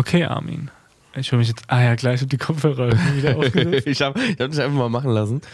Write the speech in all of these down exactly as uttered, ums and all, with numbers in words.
Okay, Armin. Ich höre mich jetzt. Ah ja, gleich, ich habe die Kopfhörer irgendwie wieder aufgesetzt. ich habe ich hab dich einfach mal machen lassen.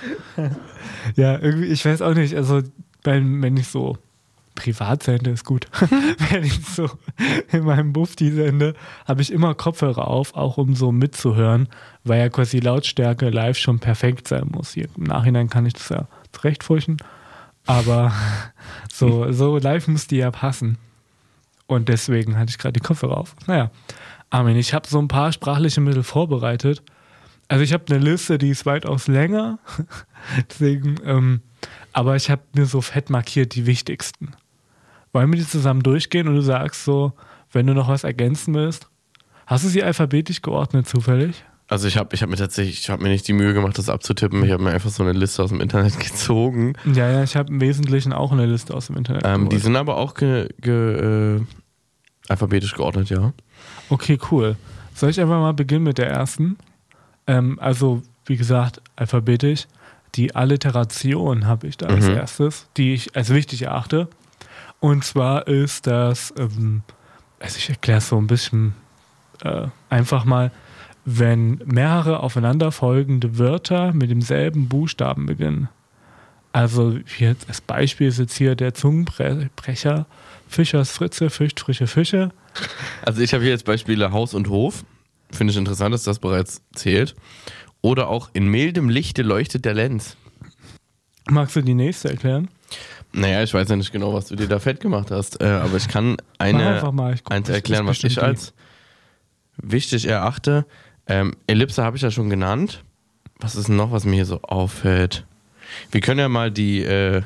Ja, irgendwie, ich weiß auch nicht. Also, wenn, wenn ich so privat sende, ist gut. Wenn ich so in meinem Bufti sende, habe ich immer Kopfhörer auf, auch um so mitzuhören, weil ja quasi die Lautstärke live schon perfekt sein muss. Hier im Nachhinein kann ich das ja zurechtfurchen. Aber so, so live muss die ja passen. Und deswegen hatte ich gerade die Kopfhörer auf. Naja. Armin, ich habe so ein paar sprachliche Mittel vorbereitet. Also ich habe eine Liste, die ist weitaus länger. Deswegen, ähm, aber ich habe mir so fett markiert die wichtigsten. Wollen wir die zusammen durchgehen und du sagst so, wenn du noch was ergänzen willst? Hast du sie alphabetisch geordnet zufällig? Also ich habe ich hab mir tatsächlich, ich habe mir nicht die Mühe gemacht, das abzutippen. Ich habe mir einfach so eine Liste aus dem Internet gezogen. Ja, ja, ich habe im Wesentlichen auch eine Liste aus dem Internet ähm, Die sind aber auch ge, ge, äh, alphabetisch geordnet, ja. Okay, cool. Soll ich einfach mal beginnen mit der ersten? Ähm, also, wie gesagt, alphabetisch. Die Alliteration habe ich da mhm. als erstes, die ich als wichtig erachte. Und zwar ist das, ähm, also ich erkläre es so ein bisschen äh, einfach mal, wenn mehrere aufeinanderfolgende Wörter mit demselben Buchstaben beginnen. Also hier als Beispiel ist jetzt hier der Zungenbrecher, Fischers Fritze, fischt frische Fische. Also ich habe hier jetzt Beispiele Haus und Hof. Finde ich interessant, dass das bereits zählt. Oder auch in mildem Lichte leuchtet der Lenz. Magst du die nächste erklären? Naja, ich weiß ja nicht genau, was du dir da fett gemacht hast. Äh, aber ich kann eine, mal, ich guck, eins erklären, was ich als wichtig erachte. Ähm, Ellipse habe ich ja schon genannt. Was ist noch, was mir hier so auffällt? Wir können ja mal die, äh,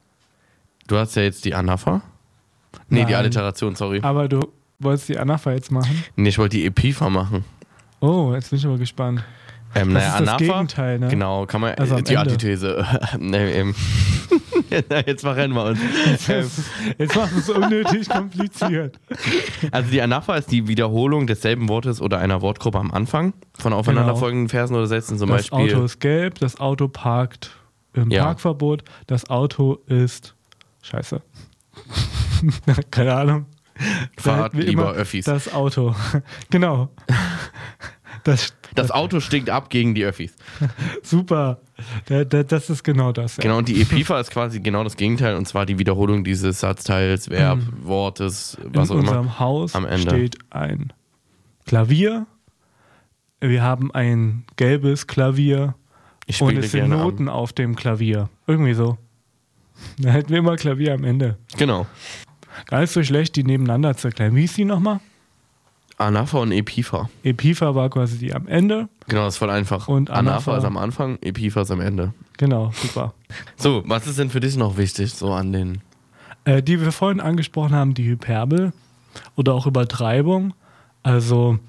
du hast ja jetzt die Anapher. Nee, Nein. die Alliteration, sorry. Aber du wolltest die Anapher jetzt machen? Nee, ich wollte die Epipher machen. Oh, jetzt bin ich aber gespannt. Ähm, das naja, ist das Anapher, Gegenteil, ne? Genau, kann man, also die Antithese. nee, ähm. Jetzt verrennen wir uns. Jetzt, jetzt machst du es unnötig kompliziert. Also die Anapher ist die Wiederholung desselben Wortes oder einer Wortgruppe am Anfang von aufeinanderfolgenden genau. Versen oder Sätzen. Zum das Beispiel. Das Auto ist gelb, das Auto parkt im ja. Parkverbot, das Auto ist scheiße. Keine Ahnung. Fahrt lieber Öffis. Das Auto. Genau. Das, das Auto stinkt ab gegen die Öffis. Super. Da, da, das ist genau das. Ja. Genau, und die Epipher ist quasi genau das Gegenteil, und zwar die Wiederholung dieses Satzteils, Verb, mhm. Wortes, was In auch immer. In unserem Haus am Ende steht ein Klavier. Wir haben ein gelbes Klavier. Ich und es sind Noten an. auf dem Klavier. Irgendwie so. Da hätten wir immer Klavier am Ende. Genau. Gar nicht so schlecht, die nebeneinander zu erklären. Wie ist die nochmal? Anapher und Epipher. Epipher war quasi die am Ende. Genau, das ist voll einfach. Und Anapher, Anapher ist am Anfang, Epipher ist am Ende. Genau, super. So, was ist denn für dich noch wichtig, so an den... Äh, die wir vorhin angesprochen haben, die Hyperbel oder auch Übertreibung. Also,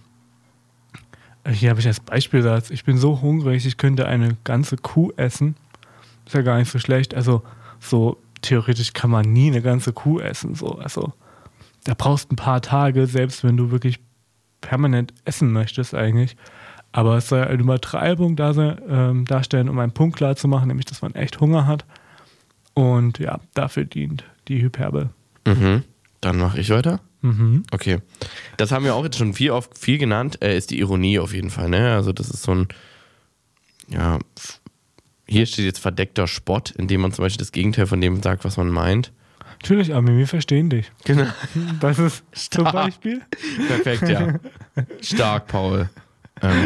hier habe ich als Beispielsatz, ich bin so hungrig, ich könnte eine ganze Kuh essen. Ist ja gar nicht so schlecht. Also, so theoretisch kann man nie eine ganze Kuh essen. So. Also, da brauchst du ein paar Tage, selbst wenn du wirklich permanent essen möchtest eigentlich. Aber es soll eine Übertreibung da sein, ähm, darstellen, um einen Punkt klar zu machen, nämlich, dass man echt Hunger hat. Und ja, dafür dient die Hyperbel. Mhm. Dann mache ich weiter. Mhm. Okay. Das haben wir auch jetzt schon viel, oft, viel genannt, äh, ist die Ironie auf jeden Fall. Ne? Also das ist so ein, ja, hier steht jetzt verdeckter Spott, indem man zum Beispiel das Gegenteil von dem sagt, was man meint. Natürlich, Armin, wir verstehen dich. Genau. Das ist Stark. zum Beispiel. Perfekt, ja. Stark, Paul. Ähm.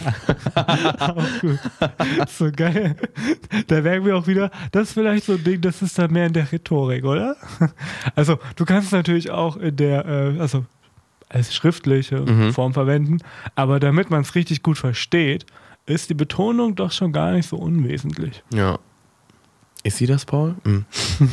Auch gut. So geil. Da merken wir auch wieder, das ist vielleicht so ein Ding, das ist dann mehr in der Rhetorik, oder? Also, du kannst es natürlich auch in der, äh, also als schriftliche mhm. Form verwenden, aber damit man es richtig gut versteht, ist die Betonung doch schon gar nicht so unwesentlich. Ja. Ist sie das, Paul? Mhm.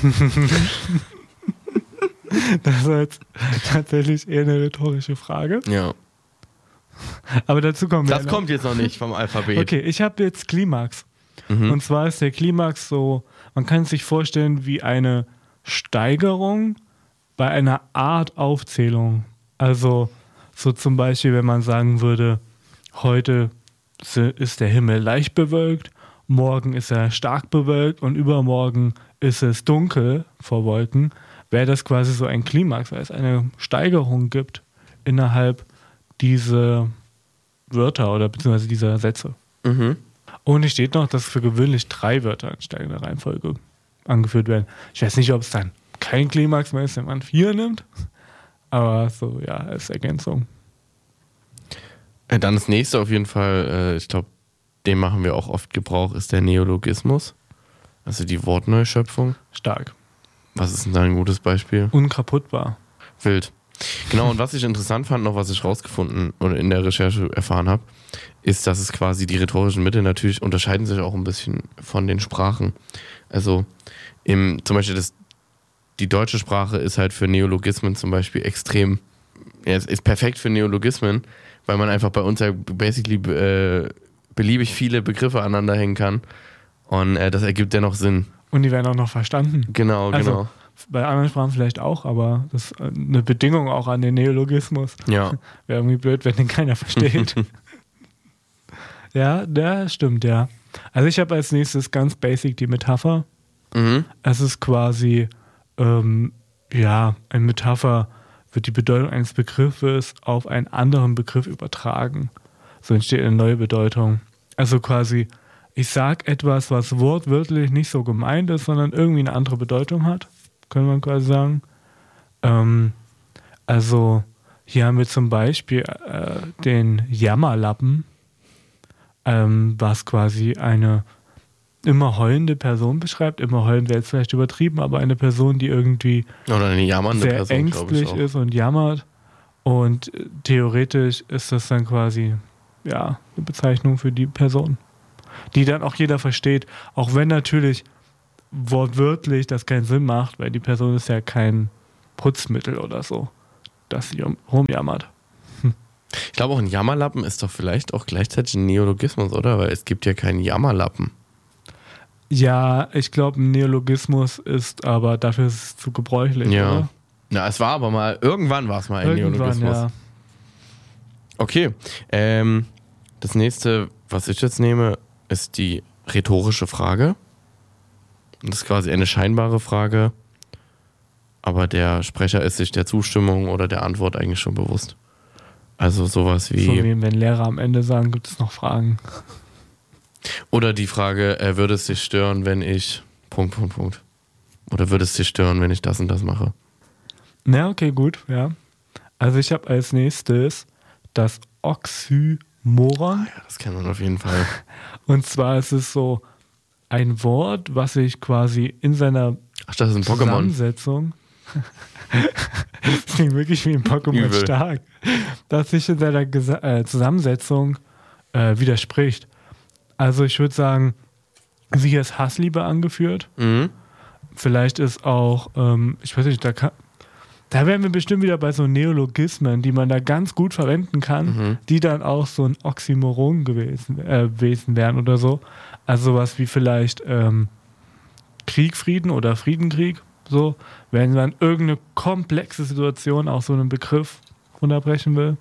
Das ist jetzt tatsächlich eher eine rhetorische Frage. Ja. Aber dazu kommen wir. Das kommt jetzt noch nicht vom Alphabet. Okay, ich habe jetzt Klimax. Mhm. Und zwar ist der Klimax so, man kann es sich vorstellen wie eine Steigerung bei einer Art Aufzählung. Also so zum Beispiel, wenn man sagen würde, heute ist der Himmel leicht bewölkt, morgen ist er stark bewölkt und übermorgen ist es dunkel vor Wolken, wäre das quasi so ein Klimax, weil es eine Steigerung gibt innerhalb diese Wörter oder beziehungsweise diese Sätze. Mhm. Und es steht noch, dass für gewöhnlich drei Wörter in steigender Reihenfolge angeführt werden. Ich weiß nicht, ob es dann kein Klimax mehr ist, wenn man vier nimmt, aber so, ja, als Ergänzung. Äh, Dann das nächste auf jeden Fall, äh, ich glaube, den machen wir auch oft Gebrauch, ist der Neologismus. Also die Wortneuschöpfung. Stark. Was ist denn da ein gutes Beispiel? Unkaputtbar. Wild. Genau, und was ich interessant fand, noch was ich rausgefunden oder in der Recherche erfahren habe, ist, dass es quasi die rhetorischen Mittel natürlich unterscheiden sich auch ein bisschen von den Sprachen. Also im, zum Beispiel das, die deutsche Sprache ist halt für Neologismen zum Beispiel extrem, ja, es ist perfekt für Neologismen, weil man einfach bei uns ja basically äh, beliebig viele Begriffe aneinander hängen kann und äh, das ergibt dennoch Sinn. Und die werden auch noch verstanden. Genau, Also, genau. bei anderen Sprachen vielleicht auch, aber das ist eine Bedingung auch an den Neologismus. Ja. Wäre irgendwie blöd, wenn den keiner versteht. ja, das stimmt, ja. Also ich habe als nächstes ganz basic die Metapher. Mhm. Es ist quasi, ähm, ja, eine Metapher wird die Bedeutung eines Begriffes auf einen anderen Begriff übertragen. So entsteht eine neue Bedeutung. Also quasi, ich sage etwas, was wortwörtlich nicht so gemeint ist, sondern irgendwie eine andere Bedeutung hat, könnte man quasi sagen. Ähm, also hier haben wir zum Beispiel äh, den Jammerlappen, ähm, was quasi eine immer heulende Person beschreibt. Immer heulend wäre jetzt vielleicht übertrieben, aber eine Person, die irgendwie Oder eine jammernde sehr Person, ängstlich glaube ich auch. ist und jammert. Und äh, theoretisch ist das dann quasi ja, eine Bezeichnung für die Person, die dann auch jeder versteht, auch wenn natürlich wortwörtlich das keinen Sinn macht, weil die Person ist ja kein Putzmittel oder so, dass sie um- rumjammert. Ich glaube auch ein Jammerlappen ist doch vielleicht auch gleichzeitig ein Neologismus, oder? Weil es gibt ja keinen Jammerlappen. Ja, ich glaube, ein Neologismus ist aber dafür ist es zu gebräuchlich, Ja. oder? Na, es war aber mal, irgendwann war es mal ein Irgendwann, Neologismus. ja. Okay, ähm, das nächste, was ich jetzt nehme, ist die rhetorische Frage. Das ist quasi eine scheinbare Frage, aber der Sprecher ist sich der Zustimmung oder der Antwort eigentlich schon bewusst. Also sowas wie... So wie wenn Lehrer am Ende sagen, gibt es noch Fragen. Oder die Frage, äh, würde es dich stören, wenn ich... Punkt, Punkt, Punkt. Oder würde es dich stören, wenn ich das und das mache? Na, okay, gut, ja. Also ich habe als nächstes das Oxymoron. Ja, das kennt man auf jeden Fall. Und zwar ist es so ein Wort, was sich quasi in seiner Ach, das ist ein Pokémon. Zusammensetzung das klingt wirklich wie ein Pokémon Übel. stark, dass sich in seiner Gesa- äh, Zusammensetzung äh, widerspricht. Also ich würde sagen, also hier ist Hassliebe angeführt. Mhm. Vielleicht ist auch, ähm, ich weiß nicht, da, kann, da wären wir bestimmt wieder bei so Neologismen, die man da ganz gut verwenden kann, Mhm. die dann auch so ein Oxymoron gewesen, äh, gewesen wären oder so. Also sowas wie vielleicht ähm, Krieg, Frieden oder Frieden, Krieg. So, wenn man irgendeine komplexe Situation auf so einen Begriff runterbrechen will.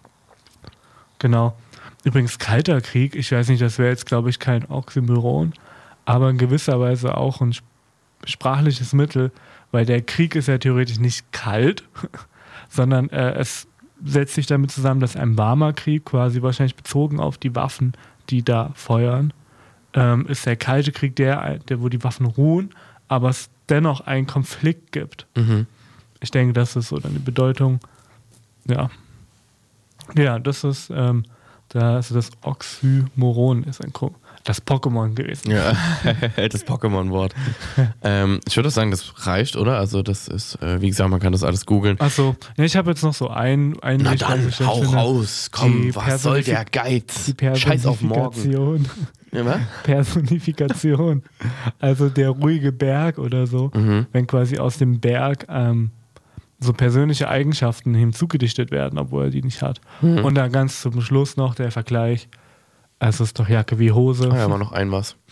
Genau. Übrigens, Kalter Krieg, ich weiß nicht, das wäre jetzt, glaube ich, kein Oxymoron, aber in gewisser Weise auch ein sp- sprachliches Mittel, weil der Krieg ist ja theoretisch nicht kalt, sondern äh, es setzt sich damit zusammen, dass ein warmer Krieg, quasi wahrscheinlich bezogen auf die Waffen, die da feuern, ähm, ist der kalte Krieg der, der, wo die Waffen ruhen, aber es dennoch einen Konflikt gibt. Mhm. Ich denke, das ist so dann die Bedeutung. Ja. Ja, das ist, ähm, da, also das Oxymoron ist ein Ko- das Pokémon gewesen. Ja, das Pokémon-Wort. ähm, ich würde sagen, das reicht, oder? Also das ist, äh, wie gesagt, man kann das alles googeln. Achso, ja, ich habe jetzt noch so ein, ein Na Richter, dann, was ich hau finde. raus, komm, Die was soll der Personifik- Geiz? Die Scheiß auf morgen. Personifikation. Ja, was? Personifikation. Also der ruhige Berg oder so. Mhm. Wenn quasi aus dem Berg ähm, so persönliche Eigenschaften hinzugedichtet werden, obwohl er die nicht hat. Mhm. Und dann ganz zum Schluss noch der Vergleich. Also ist doch Jacke wie Hose. Ah ja, mal noch ein was.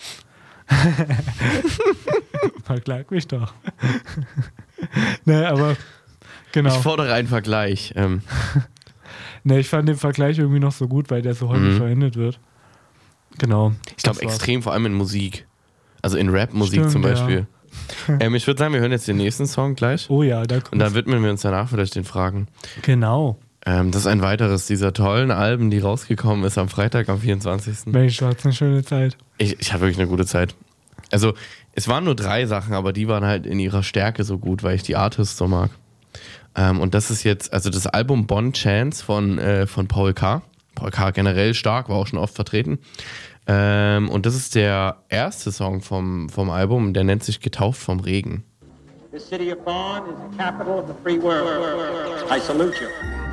Vergleich mich doch. ne, aber genau. Ich fordere einen Vergleich. Ähm, Ne, ich fand den Vergleich irgendwie noch so gut, weil der so häufig Mhm. verwendet wird. Genau. ich glaube das war's. extrem, vor allem in Musik. Also in Rap-Musik Stimmt, zum ja. Beispiel. ähm, ich würde sagen, wir hören jetzt den nächsten Song gleich. Oh ja, da Und kommt dann widmen wir uns danach vielleicht den Fragen. Genau. Ähm, das ist ein weiteres dieser tollen Alben, die rausgekommen ist am Freitag, am vierundzwanzigsten Mensch, du hattest eine schöne Zeit. Ich, ich hatte wirklich eine gute Zeit. Also, es waren nur drei Sachen, aber die waren halt in ihrer Stärke so gut, weil ich die Artists so mag. Ähm, und das ist jetzt, also das Album Bon Chance von, äh, von Paul K. Paul K. generell stark, war auch schon oft vertreten. Ähm, und das ist der erste Song vom, vom Album, der nennt sich Getauft vom Regen. The city of Bonn is the capital of the free world. I salute you.